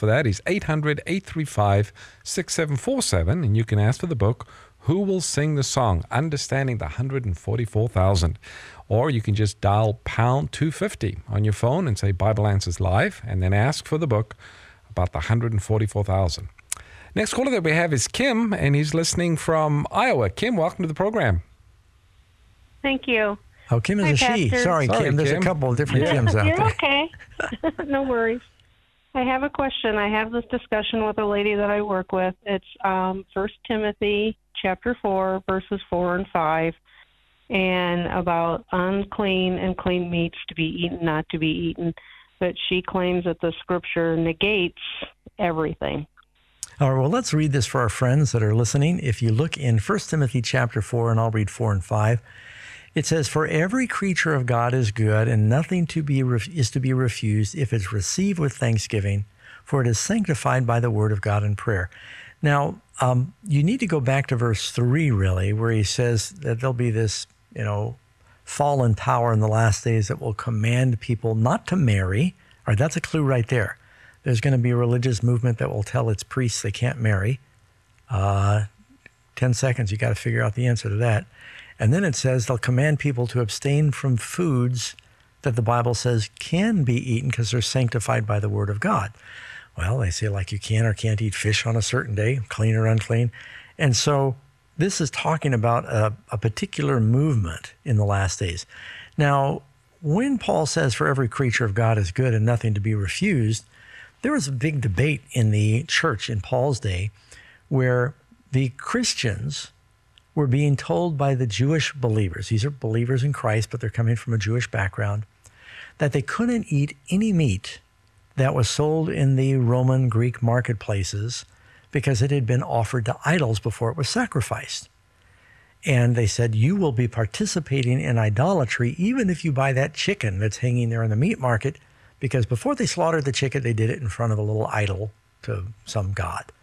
for that is 800-835-6747, and you can ask for the book, Who Will Sing the Song? Understanding the 144,000. Or you can just dial pound 250 on your phone and say Bible Answers Live, and then ask for the book about the 144,000. Next caller that we have is Kim, and he's listening from Iowa. Kim, welcome to the program. Thank you. Oh, Kim is Hi, a she. Pastor. Sorry, Kim. There's Kim. a couple of different Yeah. Kims out You're there. okay. No worries. I have a question. I have this discussion with a lady that I work with. It's 1 Timothy chapter 4, verses 4 and 5, and about unclean and clean meats to be eaten, not to be eaten. But she claims that the scripture negates everything. All right, well, let's read this for our friends that are listening. If you look in 1 Timothy chapter 4, and I'll read 4 and 5, it says, "For every creature of God is good, and nothing is to be refused if it's received with thanksgiving, for it is sanctified by the word of God in prayer." Now, you need to go back to verse 3, really, where he says that there'll be this, fallen power in the last days that will command people not to marry. All right, that's a clue right there. There's going to be a religious movement that will tell its priests they can't marry. 10 seconds, you got to figure out the answer to that. And then it says they'll command people to abstain from foods that the Bible says can be eaten because they're sanctified by the word of God. Well, they say like you can or can't eat fish on a certain day, clean or unclean. And so this is talking about a particular movement in the last days. Now, when Paul says for every creature of God is good and nothing to be refused, there was a big debate in the church in Paul's day where the Christians were being told by the Jewish believers, these are believers in Christ, but they're coming from a Jewish background, that they couldn't eat any meat that was sold in the Roman Greek marketplaces because it had been offered to idols before it was sacrificed. And they said, you will be participating in idolatry even if you buy that chicken that's hanging there in the meat market, because before they slaughtered the chicken, they did it in front of a little idol to some god.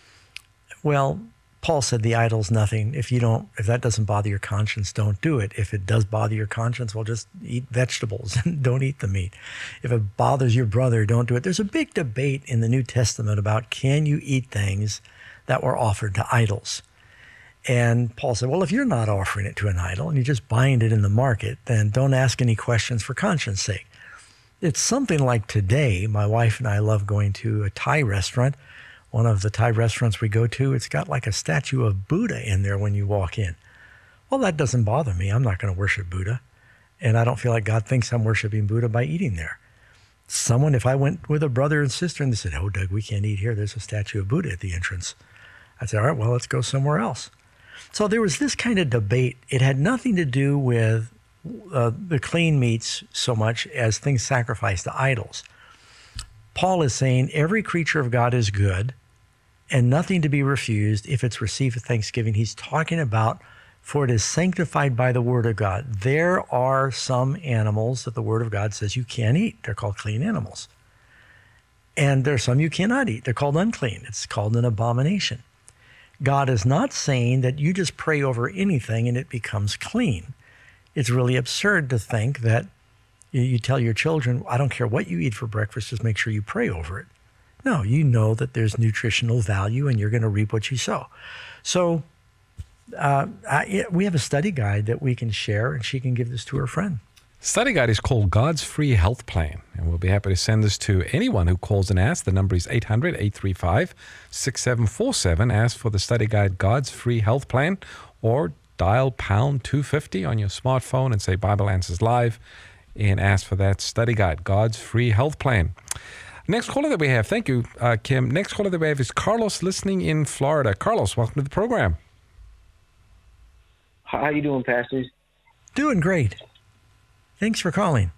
Well, Paul said the idol's nothing. If that doesn't bother your conscience, don't do it. If it does bother your conscience, well, just eat vegetables and don't eat the meat. If it bothers your brother, don't do it. There's a big debate in the New Testament about can you eat things that were offered to idols? And Paul said, well, if you're not offering it to an idol and you're just buying it in the market, then don't ask any questions for conscience sake. It's something like today, my wife and I love going to a Thai restaurant. One of the Thai restaurants we go to, it's got like a statue of Buddha in there when you walk in. Well, that doesn't bother me. I'm not going to worship Buddha. And I don't feel like God thinks I'm worshiping Buddha by eating there. If I went with a brother and sister and they said, oh, Doug, we can't eat here. There's a statue of Buddha at the entrance. I'd say, all right, well, let's go somewhere else. So there was this kind of debate. It had nothing to do with the clean meats so much as things sacrificed to idols. Paul is saying every creature of God is good and nothing to be refused if it's received with thanksgiving. He's talking about, for it is sanctified by the word of God. There are some animals that the word of God says you can't eat. They're called clean animals. And there are some you cannot eat. They're called unclean. It's called an abomination. God is not saying that you just pray over anything and it becomes clean. It's really absurd to think that you tell your children, I don't care what you eat for breakfast, just make sure you pray over it. No, you know that there's nutritional value and you're going to reap what you sow. So we have a study guide that we can share, and she can give this to her friend. Study guide is called God's Free Health Plan, and we'll be happy to send this to anyone who calls and asks. The number is 800-835-6747. Ask for the study guide, God's Free Health Plan, or dial pound 250 on your smartphone and say Bible Answers Live, and ask for that study guide, God's Free Health Plan. Next caller that we have, thank you, Kim. Next caller that we have is Carlos, listening in Florida. Carlos, welcome to the program. How you doing, pastors? Doing great. Thanks for calling.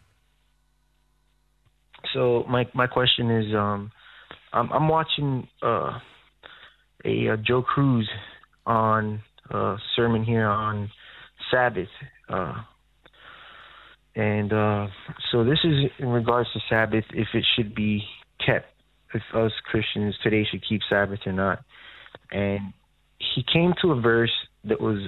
So my question is, I'm watching a Joe Cruz on a sermon here on Sabbath, and so this is in regards to Sabbath, if it should be kept, if us Christians today should keep Sabbath or not. And he came to a verse that was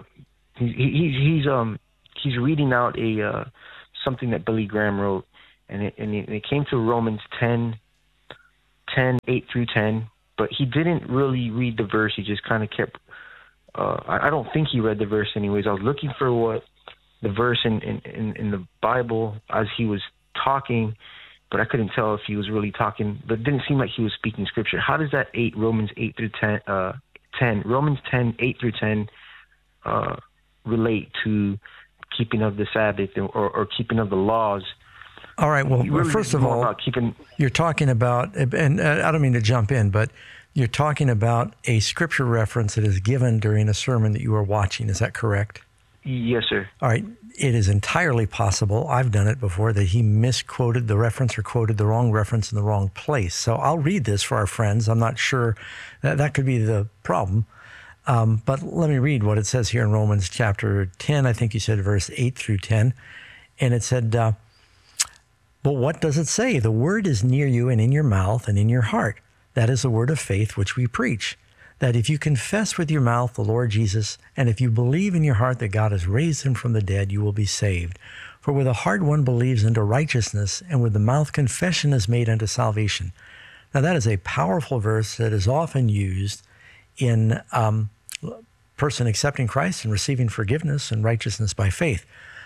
he's reading out something that Billy Graham wrote, and it came to Romans 10, 8 through 10, but he didn't really read the verse. He just kind of kept, I don't think he read the verse anyways. I was looking for what the verse in the Bible as he was talking, but I couldn't tell if he was really talking, but it didn't seem like he was speaking scripture. How does that Romans 8 through 10, Romans 10, 8 through 10, relate to keeping of the Sabbath or keeping of the laws? All right. Well, Really first of more all, about keeping. you're talking about, and I don't mean to jump in, but you're talking about a scripture reference that is given during a sermon that you are watching. Is that correct? Yes, sir. All right. It is entirely possible, I've done it before, that he misquoted the reference or quoted the wrong reference in the wrong place. So I'll read this for our friends. I'm not sure that could be the problem. But let me read what it says here in Romans chapter 10. I think you said verse 8 through 10. And it said, but what does it say? The word is near you and in your mouth and in your heart. That is the word of faith which we preach. That if you confess with your mouth the Lord Jesus, and if you believe in your heart that God has raised him from the dead, you will be saved. For with the heart one believes unto righteousness, and with the mouth confession is made unto salvation. Now that is a powerful verse that is often used in person accepting Christ and receiving forgiveness and righteousness by faith.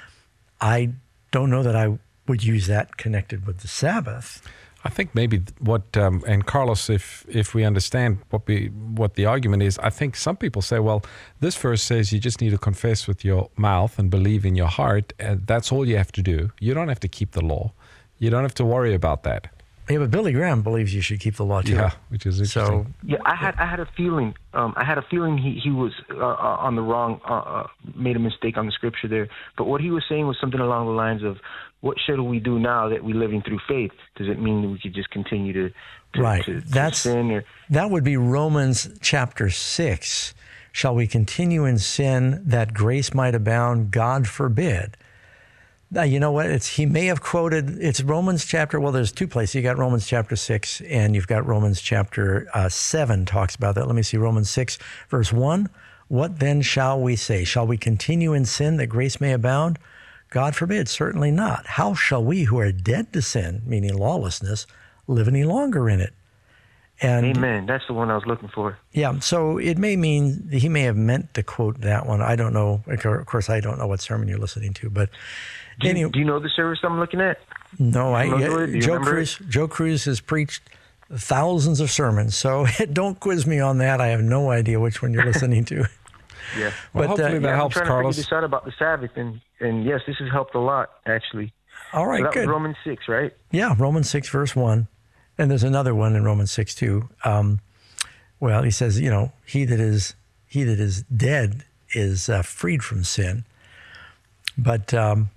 I don't know that I would use that connected with the Sabbath. I think maybe what and Carlos, if we understand what the argument is, I think some people say, well, this verse says you just need to confess with your mouth and believe in your heart, and that's all you have to do. You don't have to keep the law. You don't have to worry about that. Yeah, but Billy Graham believes you should keep the law too. Yeah, which is interesting. So Yeah, I had a feeling. He was on the wrong, made a mistake on the scripture there. But what he was saying was something along the lines of, "What shall we do now that we're living through faith? Does it mean that we could just continue to right. to sin?" Or That would be Romans chapter 6. Shall we continue in sin that grace might abound? God forbid. Now, you know what? He may have quoted, it's Romans chapter, well, there's two places. You got Romans chapter 6 and you've got Romans chapter 7 talks about that. Let me see, Romans 6, verse 1. What then shall we say? Shall we continue in sin that grace may abound? God forbid, certainly not. How shall we who are dead to sin, meaning lawlessness, live any longer in it? And Amen. That's the one I was looking for. yeah, so it may mean he may have meant to quote that one. I don't know. Of course, I don't know what sermon you're listening to, but Do you know the service I'm looking at? no, Joe Joe Cruz has preached thousands of sermons, so don't quiz me on that. I have no idea which one you're listening to. Yeah. Well, But, hopefully that I'm helps, trying Carlos. to figure this out about the Sabbath, and yes, this has helped a lot, actually. All right, So that good. was Romans 6, right? Yeah, Romans 6, verse 1. And there's another one in Romans 6, too. Well, he says, he that is dead is freed from sin. But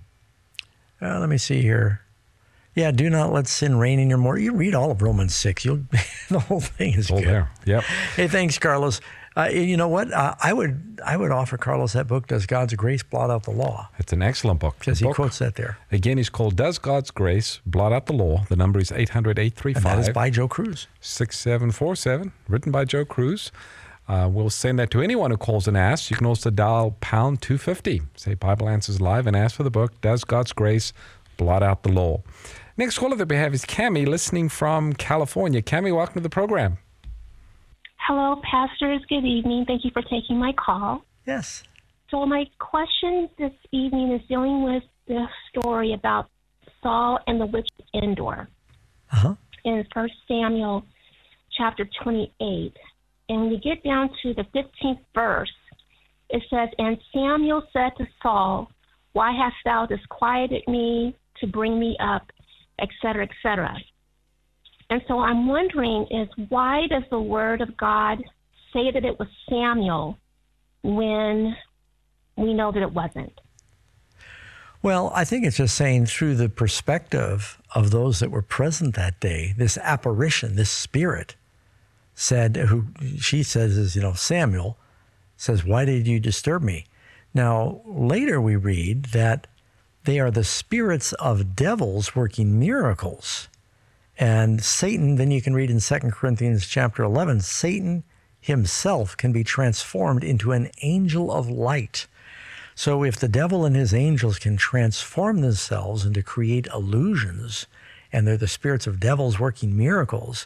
let me see here. Yeah, do not let sin reign in your mortal. You read all of Romans 6. The whole thing is All good. there. Yep. Hey, thanks, Carlos. You know what? I would offer Carlos that book, Does God's Grace Blot Out the Law? It's an excellent book. Because The he book, quotes that there. again, is called Does God's Grace Blot Out the Law? The number is And that is 800-835. by Joe Cruz. 6747, written by Joe Cruz. We'll send that to anyone who calls and asks. You can also dial pound 250, say Bible Answers Live, and ask for the book, Does God's Grace Blot Out the Law? Next caller that we have is Cammie, listening from California. Cammie, welcome to the program. Hello, pastors. Good evening. Thank you for taking my call. Yes. So my question this evening is dealing with the story about Saul and the witch of Endor Uh-huh. in 1 Samuel chapter 28. And when you get down to the 15th verse, it says, And Samuel said to Saul, Why hast thou disquieted me to bring me up, etc., etc.? And so I'm wondering why does the word of God say that it was Samuel when we know that it wasn't? Well, I think it's just saying through the perspective of those that were present that day, this apparition, this spirit said, who she says is, Samuel says, why did you disturb me? Now, later we read that they are the spirits of devils working miracles. And Satan, then you can read in 2 Corinthians chapter 11, Satan himself can be transformed into an angel of light. So if the devil and his angels can transform themselves and to create illusions, and they're the spirits of devils working miracles,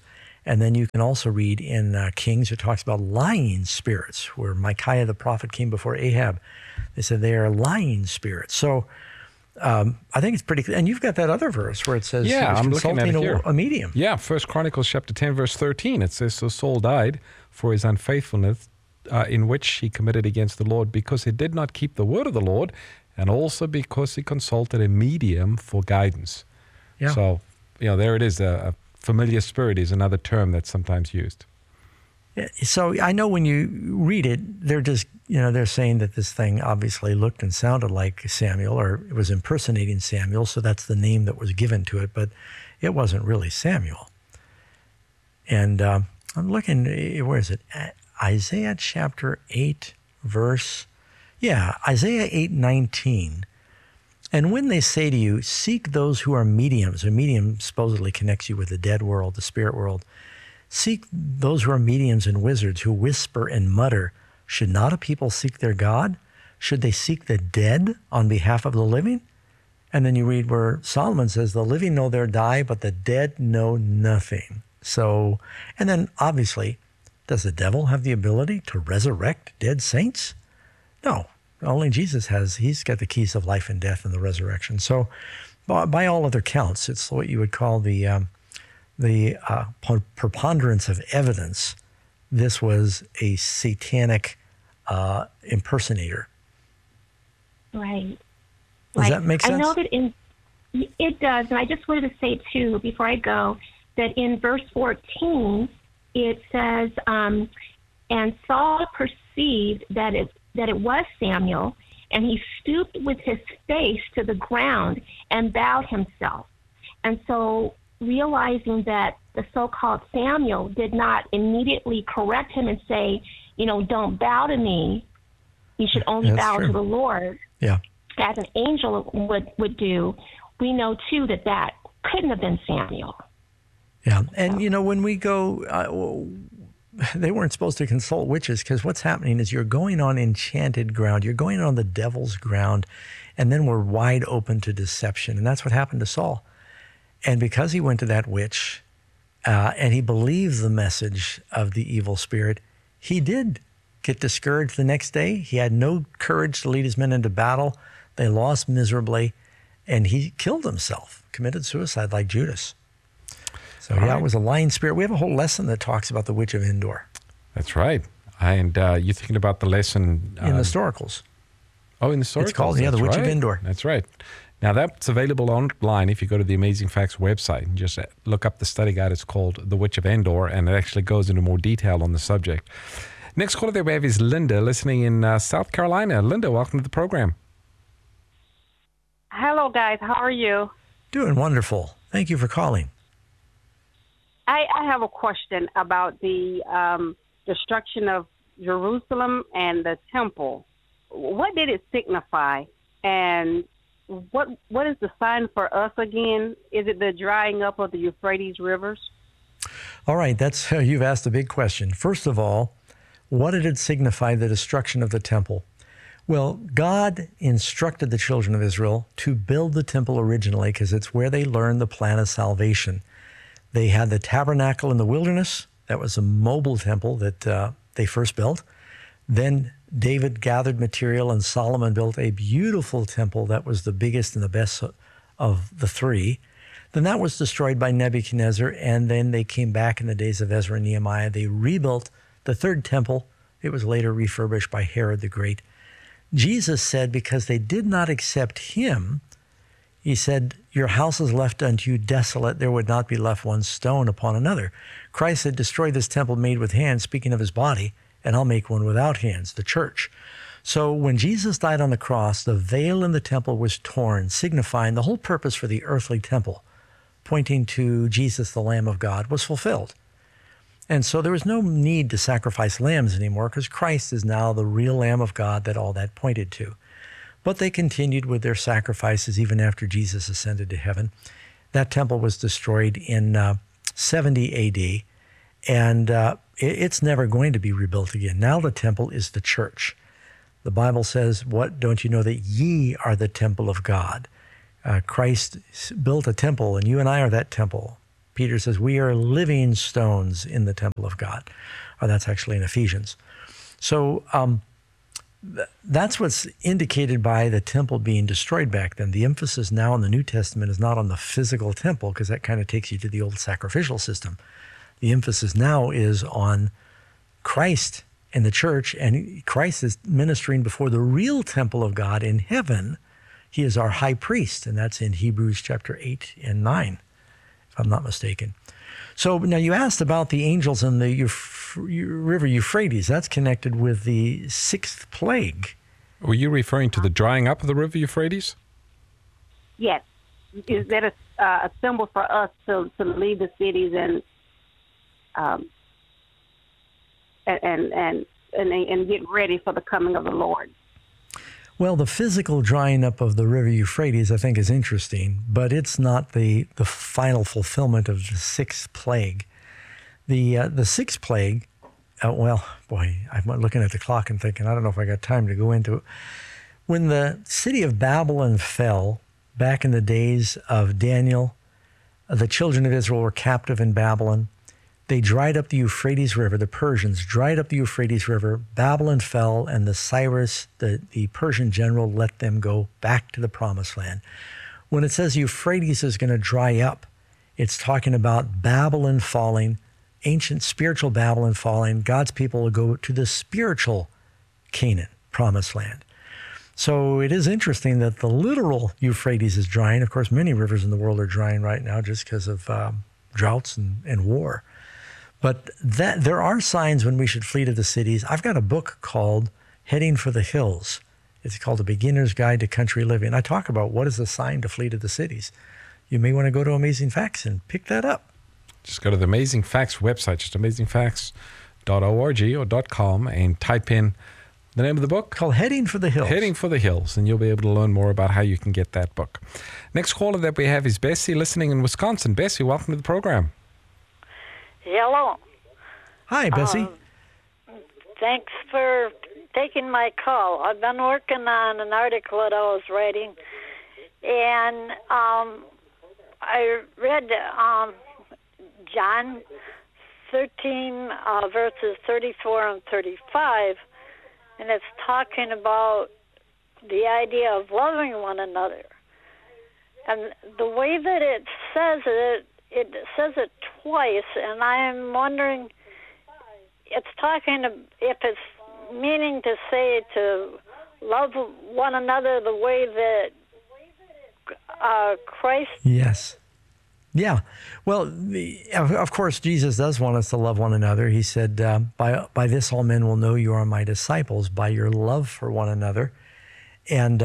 And then you can also read in Kings, it talks about lying spirits, where Micaiah the prophet came before Ahab. They said they are lying spirits. So I think it's pretty clear. And you've got that other verse where it says he was I'm looking at it consulting here. a medium. Yeah, 1 Chronicles chapter 10, verse 13. It says, so Saul died for his unfaithfulness in which he committed against the Lord, because he did not keep the word of the Lord, and also because he consulted a medium for guidance. Yeah. So, there it is. A familiar spirit is another term that's sometimes used. Yeah, so I know when you read it, they're just, they're saying that this thing obviously looked and sounded like Samuel, or it was impersonating Samuel, so that's the name that was given to it, but it wasn't really Samuel. And I'm looking, where is it? Isaiah chapter 8, Isaiah 8:19. And when they say to you, seek those who are mediums, a medium supposedly connects you with the dead world, the spirit world. Seek those who are mediums and wizards who whisper and mutter. Should not a people seek their God? Should they seek the dead on behalf of the living? And then you read where Solomon says, the living know their die, but the dead know nothing. So, and then obviously, does the devil have the ability to resurrect dead saints? No. Only Jesus has. He's got the keys of life and death and the resurrection. So by all other counts, it's what you would call the preponderance of evidence. This was a satanic impersonator. Right. Does that make sense? I know that it does. And I just wanted to say, too, before I go, that in verse 14, it says, and Saul perceived that it was Samuel, and he stooped with his face to the ground and bowed himself. And so realizing that the so-called Samuel did not immediately correct him and say, don't bow to me, you should only bow to the Lord, as an angel would do, we know, too, that couldn't have been Samuel. Yeah, and, when we go... they weren't supposed to consult witches, because what's happening is you're going on enchanted ground. You're going on the devil's ground, and then we're wide open to deception. And that's what happened to Saul. And because he went to that witch and he believed the message of the evil spirit, he did get discouraged the next day. He had no courage to lead his men into battle. They lost miserably, and he killed himself, committed suicide like Judas. So, it was a lying spirit. We have a whole lesson that talks about the Witch of Endor. That's right. And you're thinking about the lesson... in the Storicals. Oh, in the Storicals. It's called, the Witch of Endor. That's right. Now, that's available online if you go to the Amazing Facts website and just look up the study guide. It's called The Witch of Endor, and it actually goes into more detail on the subject. Next caller that we have is Linda, listening in South Carolina. Linda, welcome to the program. Hello, guys. How are you? Doing wonderful. Thank you for calling. I have a question about the destruction of Jerusalem and the temple. What did it signify? And what is the sign for us again? Is it the drying up of the Euphrates rivers? All right, you've asked a big question. First of all, what did it signify, the destruction of the temple? Well, God instructed the children of Israel to build the temple originally because it's where they learned the plan of salvation. They had the tabernacle in the wilderness. That was a mobile temple that they first built. Then David gathered material and Solomon built a beautiful temple that was the biggest and the best of the three. Then that was destroyed by Nebuchadnezzar, and then they came back in the days of Ezra and Nehemiah. They rebuilt the third temple. It was later refurbished by Herod the Great. Jesus said because they did not accept him, he said, your house is left unto you desolate. There would not be left one stone upon another. Christ said, destroy this temple made with hands, speaking of his body, and I'll make one without hands, the church. So when Jesus died on the cross, the veil in the temple was torn, signifying the whole purpose for the earthly temple, pointing to Jesus, the Lamb of God, was fulfilled. And so there was no need to sacrifice lambs anymore because Christ is now the real Lamb of God that all that pointed to. But they continued with their sacrifices even after Jesus ascended to heaven. That temple was destroyed in 70 A.D., and it's never going to be rebuilt again. Now the temple is the church. The Bible says, what, don't you know that ye are the temple of God? Christ built a temple, and you and I are that temple. Peter says, we are living stones in the temple of God. Or that's actually in Ephesians. So that's what's indicated by the temple being destroyed back then. The emphasis now in the New Testament is not on the physical temple, because that kind of takes you to the old sacrificial system. The emphasis now is on Christ and the church, and Christ is ministering before the real temple of God in heaven. He is our high priest, and that's in Hebrews chapter 8 and 9, if I'm not mistaken. So now you asked about the angels in the river Euphrates. That's connected with the sixth plague. Were you referring to the drying up of the river Euphrates? Yes. Is that a symbol for us to leave the cities and get ready for the coming of the Lord? Well, the physical drying up of the river Euphrates, I think, is interesting, but it's not the final fulfillment of the sixth plague. The sixth plague, well, boy, I'm looking at the clock and thinking, I don't know if I got time to go into it. When the city of Babylon fell, back in the days of Daniel, the children of Israel were captive in Babylon. They dried up the Euphrates River. The Persians dried up the Euphrates River. Babylon fell, and the Cyrus, the Persian general, let them go back to the Promised Land. When it says Euphrates is going to dry up, it's talking about Babylon falling, ancient spiritual Babylon falling. God's people will go to the spiritual Canaan, Promised Land. So it is interesting that the literal Euphrates is drying. Of course, many rivers in the world are drying right now just because of droughts and war. But there are signs when we should flee to the cities. I've got a book called Heading for the Hills. It's called A Beginner's Guide to Country Living. I talk about what is a sign to flee to the cities. You may want to go to Amazing Facts and pick that up. Just go to the Amazing Facts website, just amazingfacts.org or .com, and type in the name of the book. Called Heading for the Hills. Heading for the Hills, and you'll be able to learn more about how you can get that book. Next caller that we have is Bessie, listening in Wisconsin. Bessie, welcome to the program. Hello. Hi, Bessie. Thanks for taking my call. I've been working on an article that I was writing, and I read John 13, verses 34 and 35, and it's talking about the idea of loving one another. And the way that it says it twice, and I'm wondering, it's talking, if it's meaning to say to love one another the way that Christ... Yes. Yeah. Well, of course, Jesus does want us to love one another. He said, by this all men will know you are my disciples, by your love for one another. And,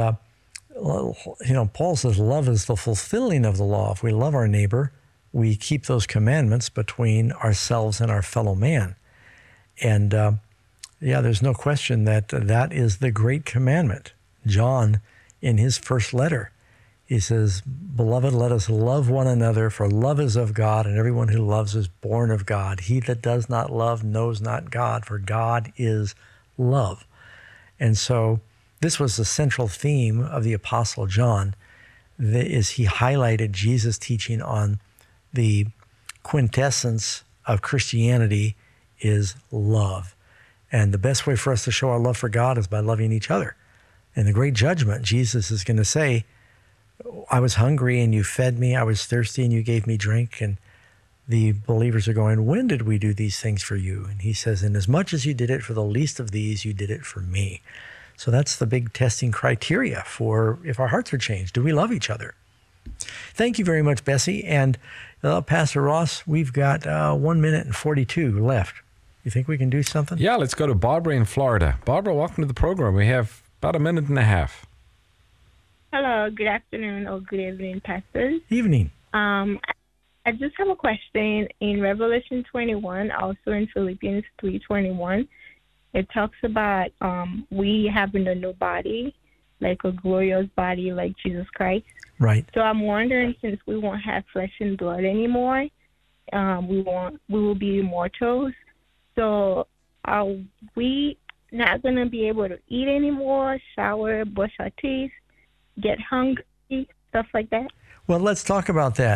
Paul says love is the fulfilling of the law. If we love our neighbor, we keep those commandments between ourselves and our fellow man. And there's no question that that is the great commandment. John, in his first letter, he says, "Beloved, let us love one another, for love is of God, and everyone who loves is born of God. He that does not love knows not God, for God is love." And so this was the central theme of the Apostle John, is he highlighted Jesus' teaching on the quintessence of Christianity is love. And the best way for us to show our love for God is by loving each other. In the great judgment, Jesus is going to say, I was hungry and you fed me. I was thirsty and you gave me drink. And the believers are going, when did we do these things for you? And he says, inasmuch as you did it for the least of these, you did it for me. So that's the big testing criteria for if our hearts are changed. Do we love each other? Thank you very much, Bessie. And Pastor Ross, we've got 1 minute and 42 left. You think we can do something? Yeah, let's go to Barbara in Florida. Barbara, welcome to the program. We have about a minute and a half. Hello, good afternoon or good evening, pastors. Evening. I just have a question. In Revelation 21, also in Philippians 3:21, it talks about we having a new body, like a glorious body like Jesus Christ. Right. So I'm wondering, since we won't have flesh and blood anymore, we will be immortals. So are we not going to be able to eat anymore, shower, brush our teeth, get hungry, stuff like that? Well, let's talk about that.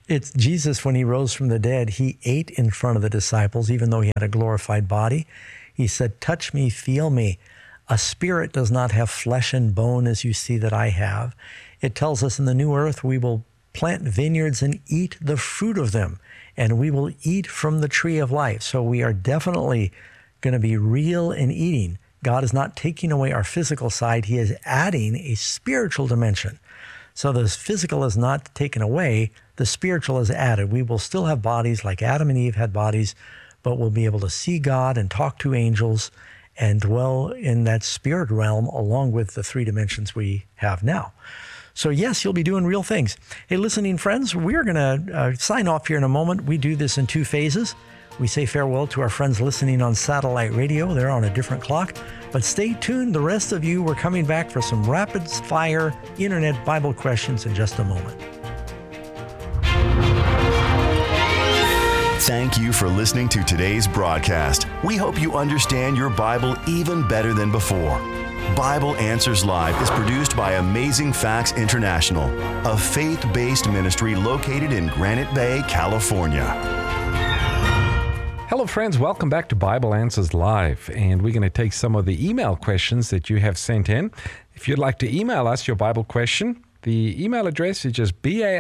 It's Jesus, when he rose from the dead, he ate in front of the disciples, even though he had a glorified body. He said, touch me, feel me. A spirit does not have flesh and bone as you see that I have. It tells us in the new earth we will plant vineyards and eat the fruit of them, and we will eat from the tree of life. So we are definitely going to be real in eating. God is not taking away our physical side. He is adding a spiritual dimension. So the physical is not taken away. The spiritual is added. We will still have bodies like Adam and Eve had bodies, but we'll be able to see God and talk to angels and dwell in that spirit realm along with the 3 dimensions we have now. So yes, you'll be doing real things. Hey, listening friends, we're going to sign off here in a moment. We do this in 2 phases. We say farewell to our friends listening on satellite radio. They're on a different clock. But stay tuned. The rest of you, we're coming back for some rapid-fire internet Bible questions in just a moment. Thank you for listening to today's broadcast. We hope you understand your Bible even better than before. Bible Answers Live is produced by Amazing Facts International, a faith-based ministry located in Granite Bay, California. Hello, friends. Welcome back to Bible Answers Live. And we're going to take some of the email questions that you have sent in. If you'd like to email us your Bible question, the email address is just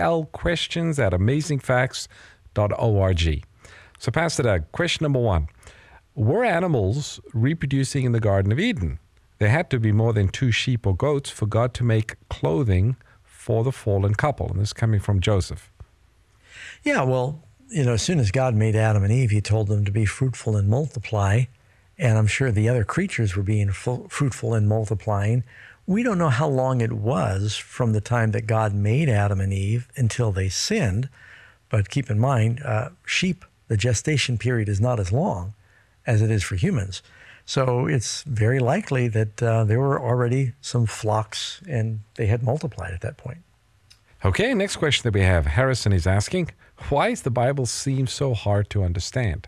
balquestions@amazingfacts.org. So, Pastor Doug, question number 1. Were animals reproducing in the Garden of Eden? There had to be more than 2 sheep or goats for God to make clothing for the fallen couple. And this is coming from Joseph. Yeah, well, as soon as God made Adam and Eve, he told them to be fruitful and multiply. And I'm sure the other creatures were being fruitful and multiplying. We don't know how long it was from the time that God made Adam and Eve until they sinned. But keep in mind, sheep, the gestation period is not as long as it is for humans. So it's very likely that there were already some flocks and they had multiplied at that point. Okay, next question that we have. Harrison is asking, why does the Bible seem so hard to understand?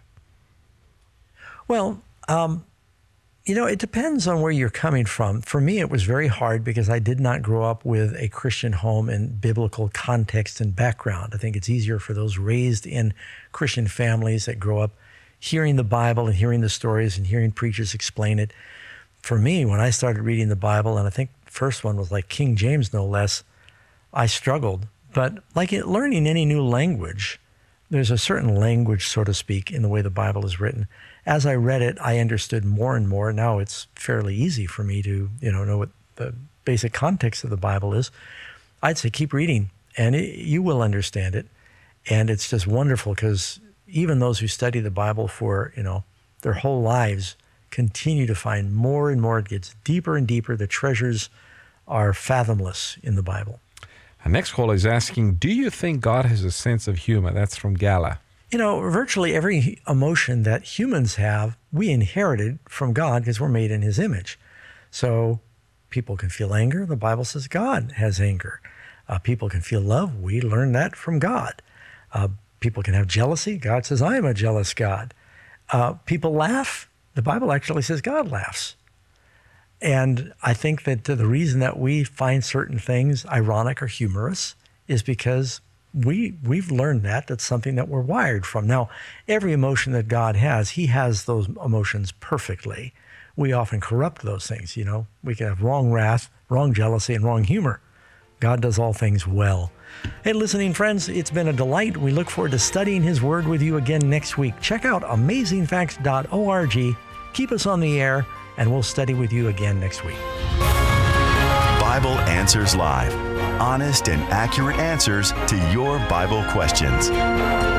Well, it depends on where you're coming from. For me, it was very hard because I did not grow up with a Christian home and biblical context and background. I think it's easier for those raised in Christian families that grow up hearing the Bible and hearing the stories and hearing preachers explain it. For me, when I started reading the Bible, and I think the first one was like King James, no less, I struggled. But like learning any new language, there's a certain language, so to speak, in the way the Bible is written. As I read it, I understood more and more. Now it's fairly easy for me to know what the basic context of the Bible is. I'd say keep reading, and you will understand it. And it's just wonderful because even those who study the Bible for, their whole lives continue to find more and more. It gets deeper and deeper. The treasures are fathomless in the Bible. Our next caller is asking, do you think God has a sense of humor? That's from Gala. Virtually every emotion that humans have, we inherited from God because we're made in his image. So people can feel anger. The Bible says God has anger. People can feel love. We learn that from God. People can have jealousy. God says, I am a jealous God. People laugh. The Bible actually says God laughs. And I think that the reason that we find certain things ironic or humorous is because we've learned that's something that we're wired from. Now, every emotion that God has, he has those emotions perfectly. We often corrupt those things, We can have wrong wrath, wrong jealousy, and wrong humor. God does all things well. Hey, listening friends, it's been a delight. We look forward to studying his word with you again next week. Check out amazingfacts.org. Keep us on the air, and we'll study with you again next week. Bible Answers Live. Honest and accurate answers to your Bible questions.